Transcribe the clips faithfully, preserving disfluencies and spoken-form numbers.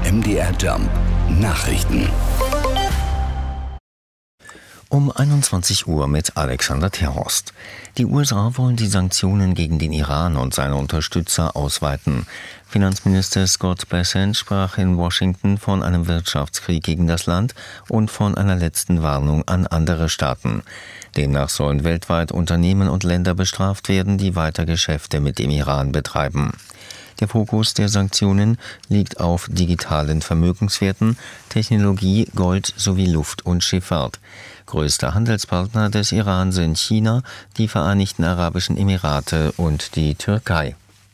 M D R Jump Nachrichten. Um einundzwanzig Uhr mit Alexander Terhorst. Die U S A wollen die Sanktionen gegen den Iran und seine Unterstützer ausweiten. Finanzminister Scott Bessent sprach in Washington von einem Wirtschaftskrieg gegen das Land und von einer letzten Warnung an andere Staaten. Demnach sollen weltweit Unternehmen und Länder bestraft werden, die weiter Geschäfte mit dem Iran betreiben. Der Fokus der Sanktionen liegt auf digitalen Vermögenswerten, Technologie, Gold sowie Luft- und Schifffahrt. Größte Handelspartner des Iran sind China, die Vereinigten Arabischen Emirate und die Türkei.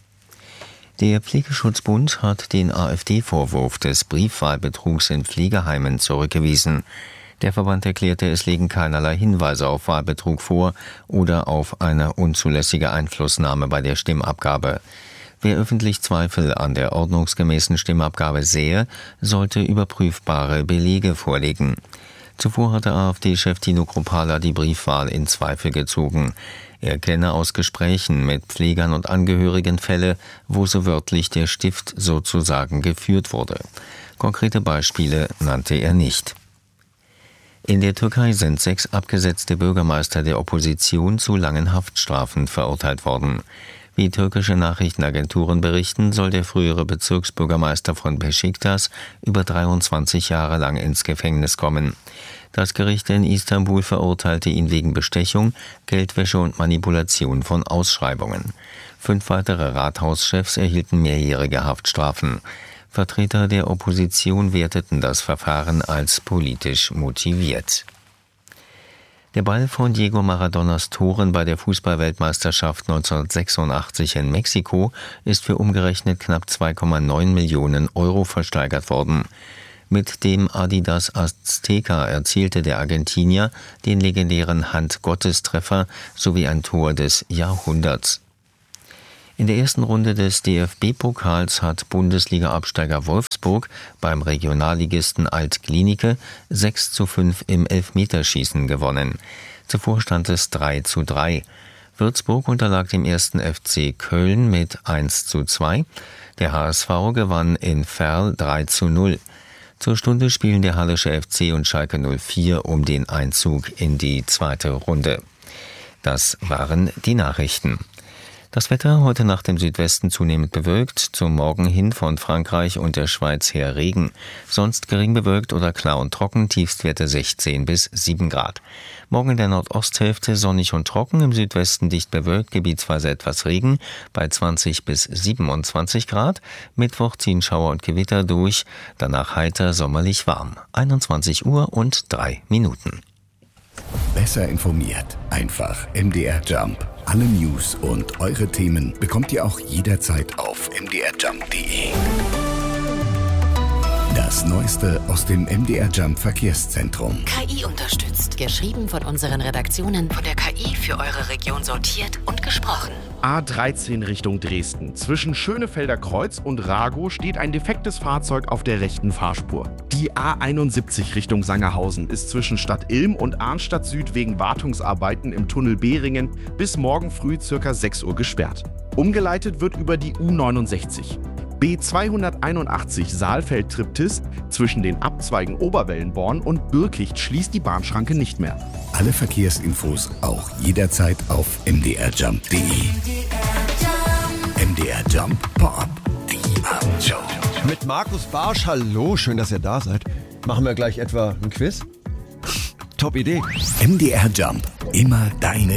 Der Pflegeschutzbund hat den AfD-Vorwurf des Briefwahlbetrugs in Pflegeheimen zurückgewiesen. Der Verband erklärte, es liegen keinerlei Hinweise auf Wahlbetrug vor oder auf eine unzulässige Einflussnahme bei der Stimmabgabe. Wer öffentlich Zweifel an der ordnungsgemäßen Stimmabgabe sähe, sollte überprüfbare Belege vorlegen. Zuvor hatte AfD-Chef Tino Kruppala die Briefwahl in Zweifel gezogen. Er kenne aus Gesprächen mit Pflegern und Angehörigen Fälle, wo so wörtlich der Stift sozusagen geführt wurde. Konkrete Beispiele nannte er nicht. In der Türkei sind sechs abgesetzte Bürgermeister der Opposition zu langen Haftstrafen verurteilt worden. Wie türkische Nachrichtenagenturen berichten, soll der frühere Bezirksbürgermeister von Beşiktaş über dreiundzwanzig Jahre lang ins Gefängnis kommen. Das Gericht in Istanbul verurteilte ihn wegen Bestechung, Geldwäsche und Manipulation von Ausschreibungen. Fünf weitere Rathauschefs erhielten mehrjährige Haftstrafen. Vertreter der Opposition werteten das Verfahren als politisch motiviert. Der Ball von Diego Maradonas Toren bei der Fußball-Weltmeisterschaft neunzehnhundertsechsundachtzig in Mexiko ist für umgerechnet knapp zwei Komma neun Millionen Euro versteigert worden. Mit dem Adidas Azteca erzielte der Argentinier den legendären Hand-Gottes-Treffer sowie ein Tor des Jahrhunderts. In der ersten Runde des D F B-Pokals hat Bundesliga-Absteiger Wolfsburg beim Regionalligisten Alt-Glienicke sechs zu fünf im Elfmeterschießen gewonnen. Zuvor stand es drei zu drei. Würzburg unterlag dem ersten F C Köln mit eins zu zwei. Der H S V gewann in Verl drei zu null. Zur Stunde spielen der Hallische F C und Schalke null vier um den Einzug in die zweite Runde. Das waren die Nachrichten. Das Wetter heute Nacht im Südwesten zunehmend bewölkt, zum Morgen hin von Frankreich und der Schweiz her Regen. Sonst gering bewölkt oder klar und trocken, Tiefstwerte sechzehn bis sieben Grad. Morgen in der Nordosthälfte sonnig und trocken, im Südwesten dicht bewölkt, gebietsweise etwas Regen, bei zwanzig bis siebenundzwanzig Grad. Mittwoch ziehen Schauer und Gewitter durch, danach heiter sommerlich warm. einundzwanzig Uhr und drei Minuten. Besser informiert, einfach M D R Jump. Alle News und eure Themen bekommt ihr auch jederzeit auf m d r jump punkt d e. Das Neueste aus dem M D R Jump Verkehrszentrum. K I unterstützt. Geschrieben von unseren Redaktionen. Von der K I für eure Region sortiert und gesprochen. A dreizehn Richtung Dresden. Zwischen Schönefelder Kreuz und Ragow steht ein defektes Fahrzeug auf der rechten Fahrspur. Die A einundsiebzig Richtung Sangerhausen ist zwischen Stadt Ilm und Arnstadt Süd wegen Wartungsarbeiten im Tunnel Behringen bis morgen früh ca. sechs Uhr gesperrt. Umgeleitet wird über die U neunundsechzig. B zweihunderteinundachtzig Saalfeld-Triptis zwischen den Abzweigen Oberwellenborn und Birkicht schließt die Bahnschranke nicht mehr. Alle Verkehrsinfos auch jederzeit auf m d r jump punkt d e. M D R Jump Pop, die Abendshow. Mit Markus Barsch, hallo, schön, dass ihr da seid. Machen wir gleich etwa ein Quiz? Top Idee. M D R Jump, immer deine